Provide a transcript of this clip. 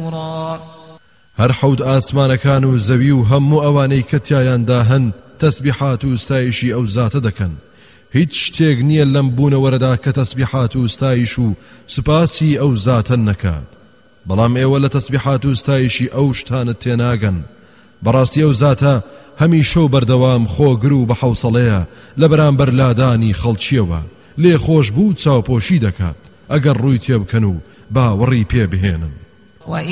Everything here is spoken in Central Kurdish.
نفورا هەر حەوت ئاسمانەکان و زەوی و هەموو ئەوانەی کە تیایاندا هەن تەسبیحات و ستایشی ئەو زاتە دەکەن. هیچ شتێک نییە لەم بوونەوەرەدا کە تەسبیحات و ستایش و سوپاسی ئەو زاتە نەکات. بەڵام ئێوە لە تەسبیحات و ستایشی ئەو شتانت تێناگەن. بەڕاستی ئەو زاتە هەمیشە و بەردەوام خۆگر و بە حەوسەڵەیە لە بەرامبەر لادانی خەڵکیەوە لێ خۆش بوو چاوپۆشی دەکات ئەگەر ڕووی تێبکەن و باوەڕی پێ بهێنن.